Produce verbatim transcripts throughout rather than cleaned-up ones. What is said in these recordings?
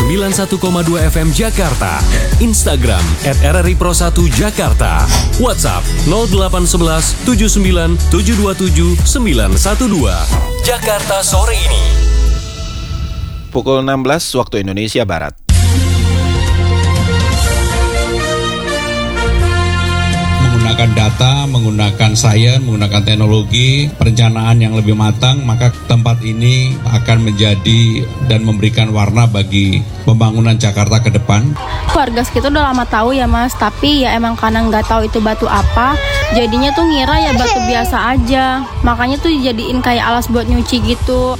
sembilan puluh satu koma dua F M Jakarta, Instagram at R R I Pro satu Jakarta, WhatsApp nol delapan satu satu tujuh sembilan tujuh dua tujuh sembilan satu dua. Jakarta sore ini. Pukul enam belas waktu Indonesia Barat. Menggunakan data, menggunakan sains, menggunakan teknologi, perencanaan yang lebih matang, maka tempat ini akan menjadi dan memberikan warna bagi pembangunan Jakarta ke depan. Warga sekitar udah lama tahu ya Mas, tapi ya emang karena nggak tahu itu batu apa, jadinya tuh ngira ya batu biasa aja. Makanya tuh dijadiin kayak alas buat nyuci gitu.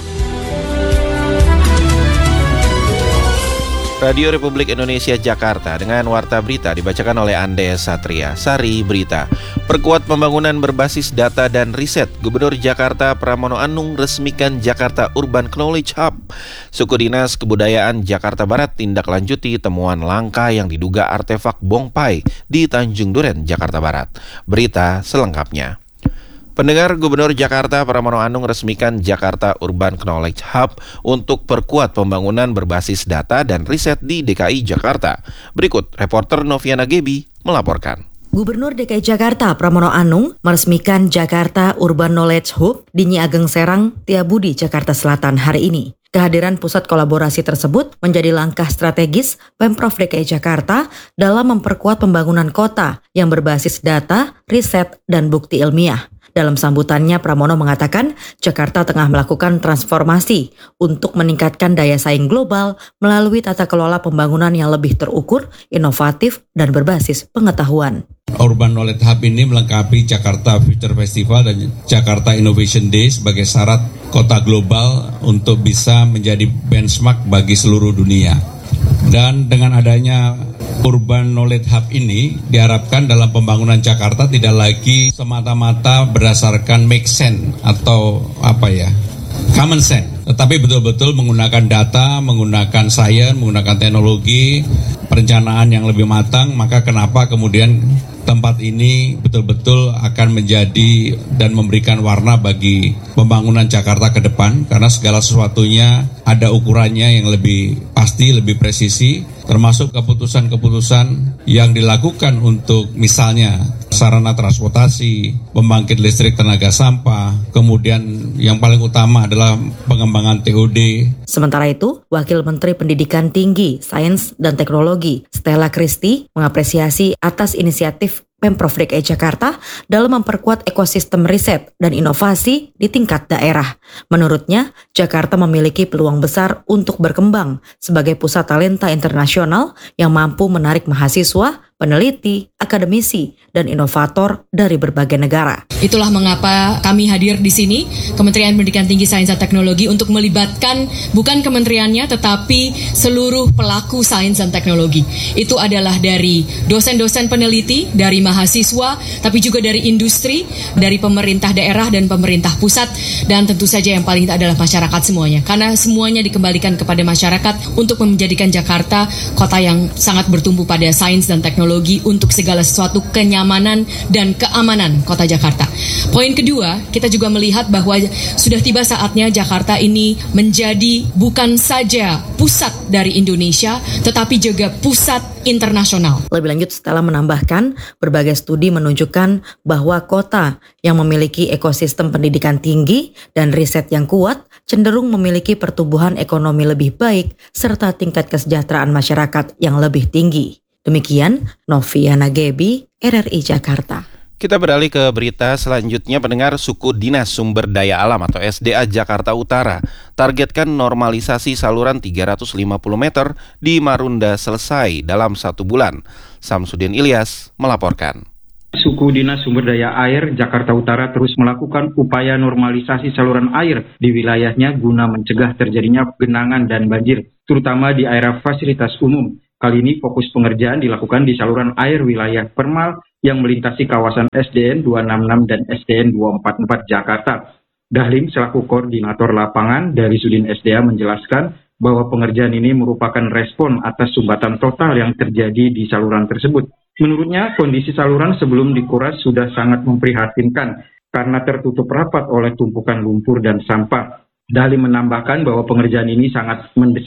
Radio Republik Indonesia Jakarta dengan Warta Berita dibacakan oleh Andes Satria. Sari Berita. Perkuat pembangunan berbasis data dan riset. Gubernur Jakarta Pramono Anung resmikan Jakarta Urban Knowledge Hub. Suku Dinas Kebudayaan Jakarta Barat tindak lanjuti temuan langka yang diduga artefak bongpai di Tanjung Duren, Jakarta Barat. Berita selengkapnya. Pendengar, Gubernur Jakarta Pramono Anung resmikan Jakarta Urban Knowledge Hub untuk perkuat pembangunan berbasis data dan riset di D K I Jakarta. Berikut reporter Noviana Gebi melaporkan. Gubernur D K I Jakarta Pramono Anung meresmikan Jakarta Urban Knowledge Hub di Nyi Ageng Serang, Setiabudi, Jakarta Selatan hari ini. Kehadiran pusat kolaborasi tersebut menjadi langkah strategis Pemprov D K I Jakarta dalam memperkuat pembangunan kota yang berbasis data, riset, dan bukti ilmiah. Dalam sambutannya, Pramono mengatakan Jakarta tengah melakukan transformasi untuk meningkatkan daya saing global melalui tata kelola pembangunan yang lebih terukur, inovatif, dan berbasis pengetahuan. Urban Knowledge Hub ini melengkapi Jakarta Future Festival dan Jakarta Innovation Day sebagai syarat kota global untuk bisa menjadi benchmark bagi seluruh dunia. Dan dengan adanya Urban Knowledge Hub ini diharapkan dalam pembangunan Jakarta tidak lagi semata-mata berdasarkan make sense atau apa ya, common sense, tetapi betul-betul menggunakan data, menggunakan sains, menggunakan teknologi, perencanaan yang lebih matang. Maka kenapa kemudian tempat ini betul-betul akan menjadi dan memberikan warna bagi pembangunan Jakarta ke depan, karena segala sesuatunya ada ukurannya yang lebih pasti, lebih presisi, termasuk keputusan-keputusan yang dilakukan untuk misalnya sarana transportasi, pembangkit listrik tenaga sampah, kemudian yang paling utama adalah pengembangan T O D. Sementara itu, Wakil Menteri Pendidikan Tinggi, Sains dan Teknologi, Stella Christy, mengapresiasi atas inisiatif Pemprov D K I Jakarta dalam memperkuat ekosistem riset dan inovasi di tingkat daerah. Menurutnya, Jakarta memiliki peluang besar untuk berkembang sebagai pusat talenta internasional yang mampu menarik mahasiswa, peneliti, akademisi, dan inovator dari berbagai negara. Itulah mengapa kami hadir di sini, Kementerian Pendidikan Tinggi, Sains dan Teknologi, untuk melibatkan bukan kementeriannya tetapi seluruh pelaku sains dan teknologi. Itu adalah dari dosen-dosen peneliti, dari mahasiswa, tapi juga dari industri, dari pemerintah daerah dan pemerintah pusat, dan tentu saja yang paling adalah masyarakat semuanya. Karena semuanya dikembalikan kepada masyarakat untuk menjadikan Jakarta kota yang sangat bertumbuh pada sains dan teknologi untuk segala sesuatu kenyamanan dan keamanan kota Jakarta. Poin kedua, kita juga melihat bahwa sudah tiba saatnya Jakarta ini menjadi bukan saja pusat dari Indonesia, tetapi juga pusat internasional. Lebih lanjut, Stella menambahkan berbagai studi menunjukkan bahwa kota yang memiliki ekosistem pendidikan tinggi dan riset yang kuat cenderung memiliki pertumbuhan ekonomi lebih baik serta tingkat kesejahteraan masyarakat yang lebih tinggi. Demikian, Noviana Gebi, R R I Jakarta. Kita beralih ke berita selanjutnya. Pendengar, Suku Dinas Sumber Daya Alam atau S D A Jakarta Utara targetkan normalisasi saluran tiga ratus lima puluh meter di Marunda selesai dalam satu bulan. Samsudin Ilyas melaporkan. Suku Dinas Sumber Daya Air Jakarta Utara terus melakukan upaya normalisasi saluran air di wilayahnya guna mencegah terjadinya genangan dan banjir, terutama di area fasilitas umum. Kali ini fokus pengerjaan dilakukan di saluran air wilayah Permal yang melintasi kawasan S D N dua enam enam dan S D N dua empat empat Jakarta. Dahlim selaku koordinator lapangan dari Sudin S D A menjelaskan bahwa pengerjaan ini merupakan respon atas sumbatan total yang terjadi di saluran tersebut. Menurutnya, kondisi saluran sebelum dikuras sudah sangat memprihatinkan karena tertutup rapat oleh tumpukan lumpur dan sampah. Dahlim menambahkan bahwa pengerjaan ini sangat mendesak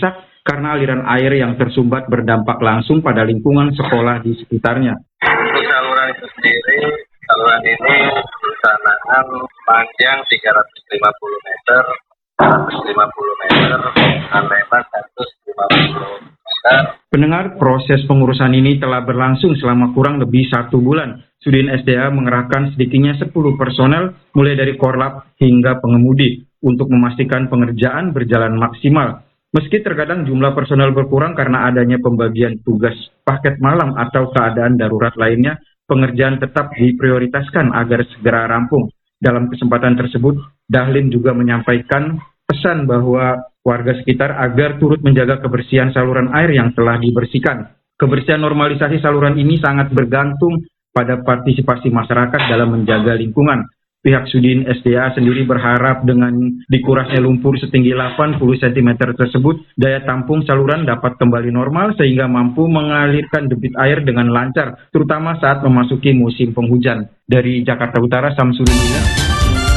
karena aliran air yang tersumbat berdampak langsung pada lingkungan sekolah di sekitarnya. Untuk saluran itu sendiri, saluran ini perencanaan panjang tiga ratus lima puluh meter, seratus lima puluh meter, dan lebar seratus lima puluh meter. Pendengar, proses pengurusan ini telah berlangsung selama kurang lebih satu bulan. Sudin S D A mengerahkan sedikitnya sepuluh personel, mulai dari korlap hingga pengemudi, untuk memastikan pengerjaan berjalan maksimal. Meski terkadang jumlah personel berkurang karena adanya pembagian tugas paket malam atau keadaan darurat lainnya, pengerjaan tetap diprioritaskan agar segera rampung. Dalam kesempatan tersebut, Dahlim juga menyampaikan pesan bahwa warga sekitar agar turut menjaga kebersihan saluran air yang telah dibersihkan. Kebersihan normalisasi saluran ini sangat bergantung pada partisipasi masyarakat dalam menjaga lingkungan. Pihak Sudin S D A sendiri berharap dengan dikurasnya lumpur setinggi delapan puluh sentimeter tersebut, daya tampung saluran dapat kembali normal sehingga mampu mengalirkan debit air dengan lancar, terutama saat memasuki musim penghujan. Dari Jakarta Utara, Samsudin.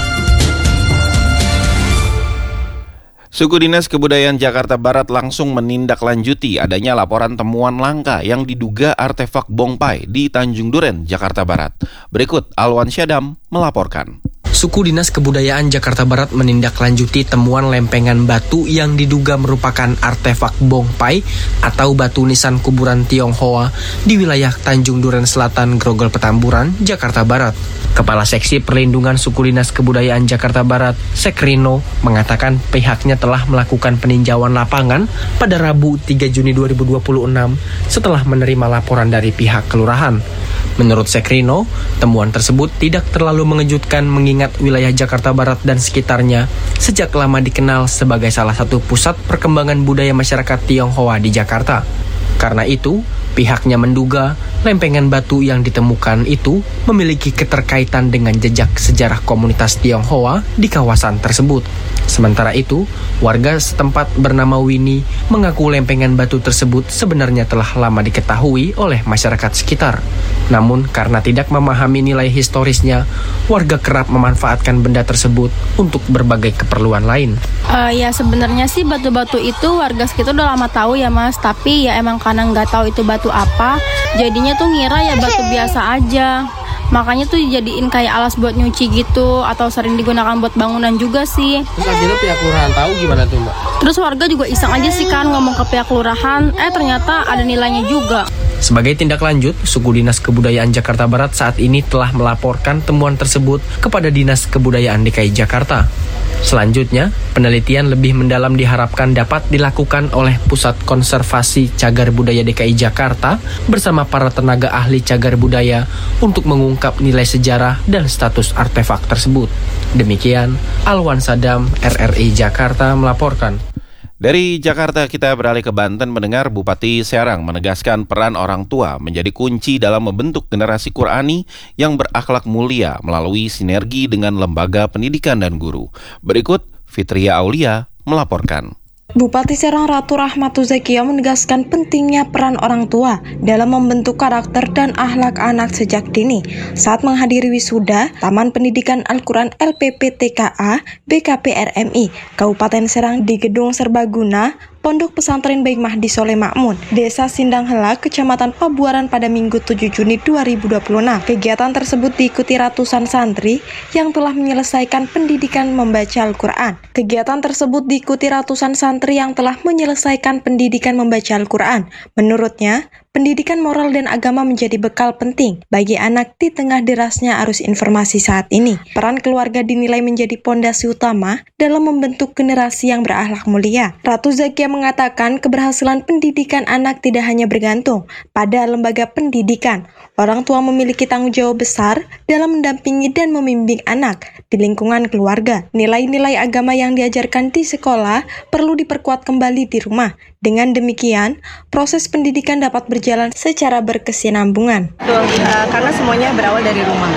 Suku Dinas Kebudayaan Jakarta Barat langsung menindaklanjuti adanya laporan temuan langka yang diduga artefak bongpai di Tanjung Duren, Jakarta Barat. Berikut Alwan Syadam melaporkan. Suku Dinas Kebudayaan Jakarta Barat menindaklanjuti temuan lempengan batu yang diduga merupakan artefak bongpai atau batu nisan kuburan Tionghoa di wilayah Tanjung Duren Selatan, Grogol Petamburan, Jakarta Barat. Kepala Seksi Perlindungan Suku Dinas Kebudayaan Jakarta Barat, Sekrino, mengatakan pihaknya telah melakukan peninjauan lapangan pada Rabu tiga Juni dua ribu dua puluh enam setelah menerima laporan dari pihak kelurahan. Menurut Sekrino, temuan tersebut tidak terlalu mengejutkan mengingat wilayah Jakarta Barat dan sekitarnya sejak lama dikenal sebagai salah satu pusat perkembangan budaya masyarakat Tionghoa di Jakarta. Karena itu, pihaknya menduga lempengan batu yang ditemukan itu memiliki keterkaitan dengan jejak sejarah komunitas Tionghoa di kawasan tersebut. Sementara itu, warga setempat bernama Winnie mengaku lempengan batu tersebut sebenarnya telah lama diketahui oleh masyarakat sekitar. Namun, karena tidak memahami nilai historisnya, warga kerap memanfaatkan benda tersebut untuk berbagai keperluan lain. Uh, ya sebenarnya sih batu-batu itu warga sekitar udah lama tahu ya mas, tapi ya emang karena nggak tahu itu batu apa, jadinya tuh ngira ya batu biasa aja. Makanya tuh dijadiin kayak alas buat nyuci gitu, atau sering digunakan buat bangunan juga sih. Terus akhirnya pihak kelurahan tahu gimana tuh mbak? Terus warga juga iseng aja sih kan ngomong ke pihak kelurahan, eh ternyata ada nilainya juga. Sebagai tindak lanjut, Suku Dinas Kebudayaan Jakarta Barat saat ini telah melaporkan temuan tersebut kepada Dinas Kebudayaan D K I Jakarta. Selanjutnya, penelitian lebih mendalam diharapkan dapat dilakukan oleh Pusat Konservasi Cagar Budaya D K I Jakarta bersama para tenaga ahli cagar budaya untuk mengungkap nilai sejarah dan status artefak tersebut. Demikian, Alwan Sadam, R R I Jakarta melaporkan. Dari Jakarta kita beralih ke Banten. Mendengar Bupati Serang menegaskan peran orang tua menjadi kunci dalam membentuk generasi Qurani yang berakhlak mulia melalui sinergi dengan lembaga pendidikan dan guru. Berikut Fitria Aulia melaporkan. Bupati Serang Ratu Rahmatu Zakia menegaskan pentingnya peran orang tua dalam membentuk karakter dan akhlak anak sejak dini saat menghadiri wisuda Taman Pendidikan Al-Quran L P P T K A B K P R M I Kabupaten Serang di Gedung Serbaguna Pondok Pesantren Baik Mahdi Soleh Makmun, Desa Sindang Hela, Kecamatan Pabuaran pada Minggu tujuh Juni dua ribu dua puluh enam. Kegiatan tersebut diikuti ratusan santri yang telah menyelesaikan pendidikan membaca Al-Quran. Kegiatan tersebut diikuti ratusan santri yang telah menyelesaikan pendidikan membaca Al-Quran. Menurutnya, pendidikan moral dan agama menjadi bekal penting bagi anak di tengah derasnya arus informasi saat ini. Peran keluarga dinilai menjadi pondasi utama dalam membentuk generasi yang berakhlak mulia. Ratu Zakia mengatakan keberhasilan pendidikan anak tidak hanya bergantung pada lembaga pendidikan. Orang tua memiliki tanggung jawab besar dalam mendampingi dan membimbing anak di lingkungan keluarga. Nilai-nilai agama yang diajarkan di sekolah perlu diperkuat kembali di rumah. Dengan demikian, proses pendidikan dapat berjalan secara berkesinambungan. Betul, uh, karena semuanya berawal dari rumah.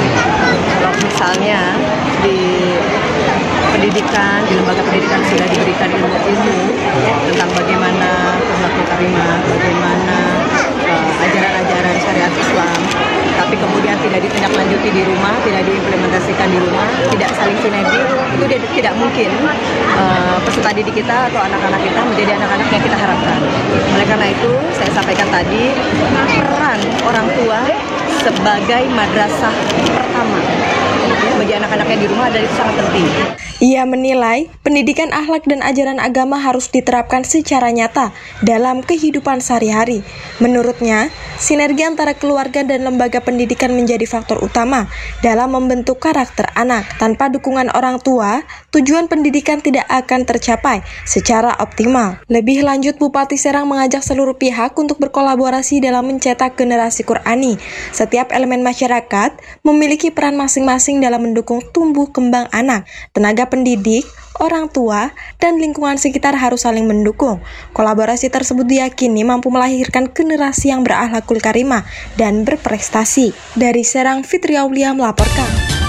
Kalau misalnya di pendidikan, di lembaga pendidikan sudah diberikan ilmu-ilmu tentang bagaimana akhlak karimah, bagaimana uh, ajaran-ajaran syariat Islam, tapi kemudian tidak ditindaklanjuti di rumah, tidak diimplementasikan di rumah, tidak saling sinergi, itu tidak mungkin uh, peserta didik kita atau anak-anak kita menjadi anak-anak yang kita harapkan. tadi peran orang tua sebagai madrasah pertama bagi anak-anaknya di rumah adalah sangat penting. Ia menilai pendidikan akhlak dan ajaran agama harus diterapkan secara nyata dalam kehidupan sehari-hari. Menurutnya, sinergi antara keluarga dan lembaga pendidikan menjadi faktor utama dalam membentuk karakter anak. Tanpa dukungan orang tua, tujuan pendidikan tidak akan tercapai secara optimal. Lebih lanjut, Bupati Serang mengajak seluruh pihak untuk berkolaborasi dalam mencetak generasi Qurani. Setiap elemen masyarakat memiliki peran masing-masing dalam mendukung tumbuh kembang anak. Tenaga pendidik, orang tua, dan lingkungan sekitar harus saling mendukung. Kolaborasi tersebut diyakini mampu melahirkan generasi yang berakhlakul karimah dan berprestasi. Dari Serang, Fitri Aulia melaporkan.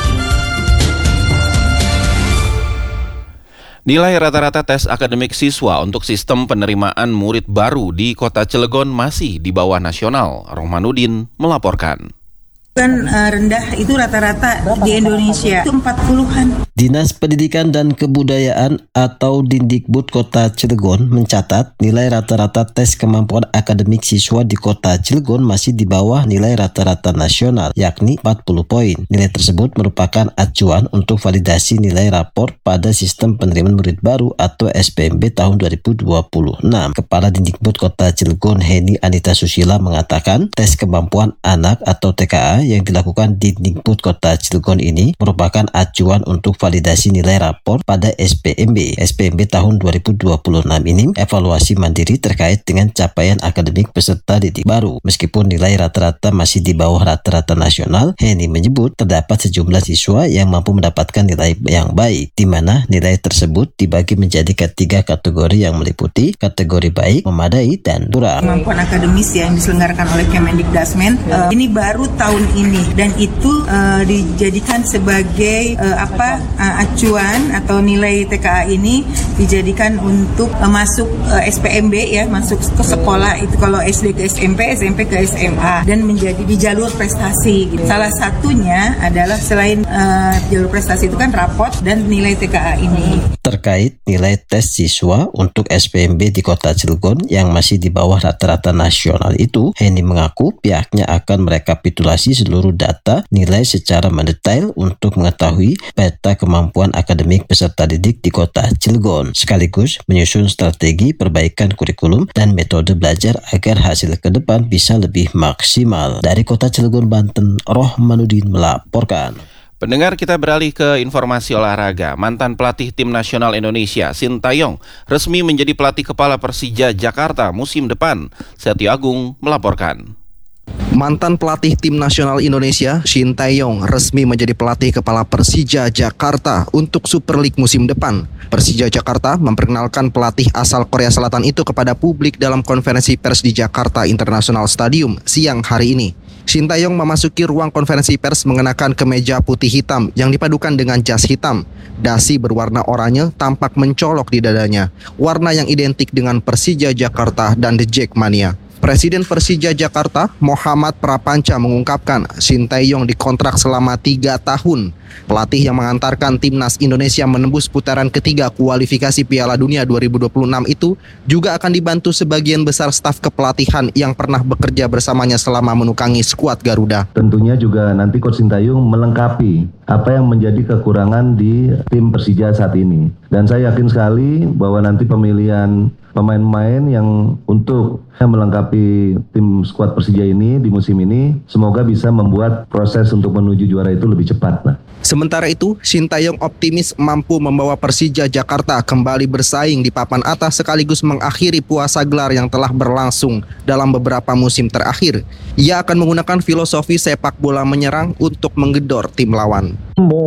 Nilai rata-rata tes akademik siswa untuk sistem penerimaan murid baru di Kota Cilegon masih di bawah nasional. Rohmanuddin melaporkan. Kan uh, rendah itu rata-rata di Indonesia itu empat puluhan. Dinas Pendidikan dan Kebudayaan atau Dindikbud Kota Cilegon mencatat nilai rata-rata tes kemampuan akademik siswa di Kota Cilegon masih di bawah nilai rata-rata nasional, yakni empat puluh poin. Nilai tersebut merupakan acuan untuk validasi nilai rapor pada sistem penerimaan murid baru atau S P M B tahun dua ribu dua puluh enam. Kepala Dindikbud Kota Cilegon Heni Anita Susila mengatakan tes kemampuan anak atau T K A yang dilakukan di Dindikbud Kota Cilegon ini merupakan acuan untuk validasi nilai rapor pada S P M B. S P M B tahun dua ribu dua puluh enam ini evaluasi mandiri terkait dengan capaian akademik peserta didik baru. Meskipun nilai rata-rata masih di bawah rata-rata nasional, Heni menyebut terdapat sejumlah siswa yang mampu mendapatkan nilai yang baik, di mana nilai tersebut dibagi menjadi ketiga kategori yang meliputi kategori baik, memadai, dan kurang. Kemampuan akademis yang diselenggarakan oleh Kemendikdasmen uh, ini baru tahun ini dan itu uh, dijadikan sebagai uh, apa uh, acuan atau nilai T K A ini dijadikan untuk uh, masuk uh, S P M B ya, masuk ke sekolah itu kalau S D ke S M P, S M P ke S M A dan menjadi di jalur prestasi gitu. Salah satunya adalah selain uh, jalur prestasi itu kan rapot dan nilai T K A ini. Terkait nilai tes siswa untuk S P M B di Kota Cilegon yang masih di bawah rata-rata nasional itu, Heni mengaku pihaknya akan merekapitulasi seluruh data nilai secara mendetail untuk mengetahui peta kemampuan akademik peserta didik di Kota Cilegon, sekaligus menyusun strategi perbaikan kurikulum dan metode belajar agar hasil ke depan bisa lebih maksimal. Dari Kota Cilegon, Banten, Rohmanuddin melaporkan. Pendengar, kita beralih ke informasi olahraga. Mantan pelatih tim nasional Indonesia, Sintayong, resmi menjadi pelatih kepala Persija Jakarta musim depan. Setio Agung melaporkan. Mantan pelatih tim nasional Indonesia, Sintayong, resmi menjadi pelatih kepala Persija Jakarta untuk Super League musim depan. Persija Jakarta memperkenalkan pelatih asal Korea Selatan itu kepada publik dalam konferensi pers di Jakarta International Stadium siang hari ini. Sintayong memasuki ruang konferensi pers mengenakan kemeja putih hitam yang dipadukan dengan jas hitam. Dasi berwarna oranye tampak mencolok di dadanya, warna yang identik dengan Persija Jakarta dan The Jackmania. Presiden Persija Jakarta, Muhammad Prapanca, mengungkapkan Sintayong dikontrak selama tiga tahun. Pelatih yang mengantarkan timnas Indonesia menembus putaran ketiga kualifikasi Piala Dunia dua ribu dua puluh enam itu juga akan dibantu sebagian besar staf kepelatihan yang pernah bekerja bersamanya selama menukangi skuad Garuda. Tentunya juga nanti Coach Sintayong melengkapi apa yang menjadi kekurangan di tim Persija saat ini. Dan saya yakin sekali bahwa nanti pemilihan pemain-pemain yang untuk melengkapi tim skuad Persija ini di musim ini semoga bisa membuat proses untuk menuju juara itu lebih cepat. Nah. Sementara itu, Sintayong optimis mampu membawa Persija Jakarta kembali bersaing di papan atas sekaligus mengakhiri puasa gelar yang telah berlangsung dalam beberapa musim terakhir. Ia akan menggunakan filosofi sepak bola menyerang untuk menggedor tim lawan.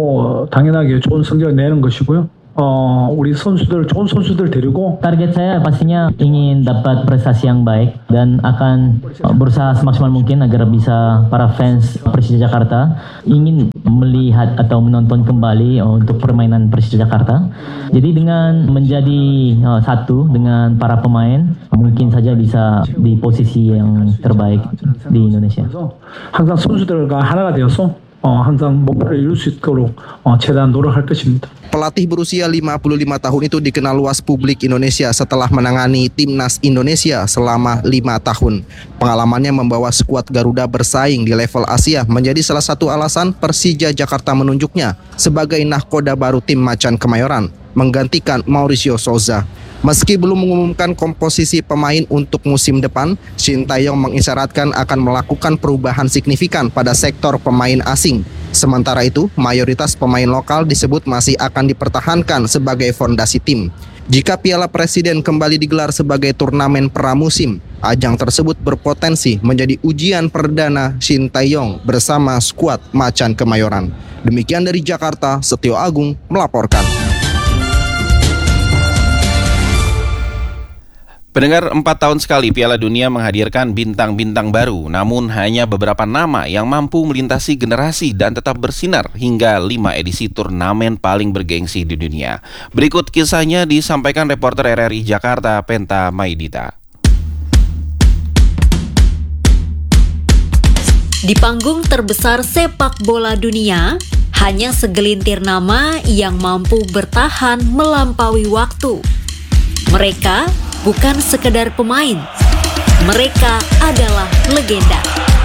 뭐 당연하게 좋은 성적을 내는 것이고요. 어, 우리 선수들 좋은 선수들 데리고 target saya pastinya ingin dapat prestasi yang baik dan akan berusaha semaksimal mungkin agar bisa para fans Persija Jakarta ingin melihat atau menonton kembali untuk permainan Persija Jakarta. Jadi dengan menjadi uh, satu dengan para pemain mungkin saja bisa di posisi yang terbaik di Indonesia. 항상 선수들과 하나가 되어서 어, 항상 목표를 이룰 수 있도록 어, 최대한 노력할 것입니다. Pelatih berusia lima puluh lima tahun itu dikenal luas publik Indonesia setelah menangani timnas Indonesia selama lima tahun. Pengalamannya membawa skuad Garuda bersaing di level Asia menjadi salah satu alasan Persija Jakarta menunjuknya sebagai nahkoda baru tim Macan Kemayoran, menggantikan Mauricio Souza. Meski belum mengumumkan komposisi pemain untuk musim depan, Shin Tae-yong mengisyaratkan akan melakukan perubahan signifikan pada sektor pemain asing. Sementara itu, mayoritas pemain lokal disebut masih akan dipertahankan sebagai fondasi tim. Jika Piala Presiden kembali digelar sebagai turnamen pramusim, ajang tersebut berpotensi menjadi ujian perdana Shin Tae-yong bersama skuad Macan Kemayoran. Demikian dari Jakarta, Setio Agung melaporkan. Pendengar, empat tahun sekali Piala Dunia menghadirkan bintang-bintang baru, namun hanya beberapa nama yang mampu melintasi generasi dan tetap bersinar hingga lima edisi turnamen paling bergengsi di dunia. Berikut kisahnya disampaikan reporter R R I Jakarta, Penta Maidita. Di panggung terbesar sepak bola dunia, hanya segelintir nama yang mampu bertahan melampaui waktu. Mereka bukan sekedar pemain, mereka adalah legenda.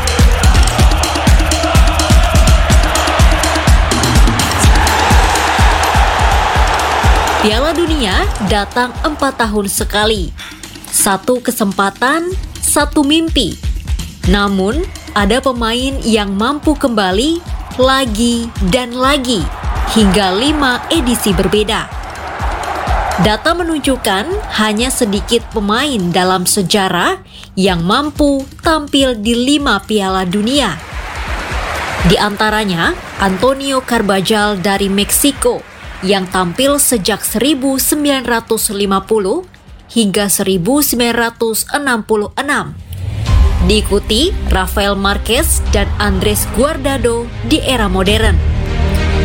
Piala Dunia datang empat tahun sekali. Satu kesempatan, satu mimpi. Namun, ada pemain yang mampu kembali lagi dan lagi hingga lima edisi berbeda. Data menunjukkan hanya sedikit pemain dalam sejarah yang mampu tampil di lima Piala Dunia. Di antaranya, Antonio Carbajal dari Meksiko yang tampil sejak seribu sembilan ratus lima puluh hingga seribu sembilan ratus enam puluh enam. Diikuti Rafael Marquez dan Andres Guardado di era modern.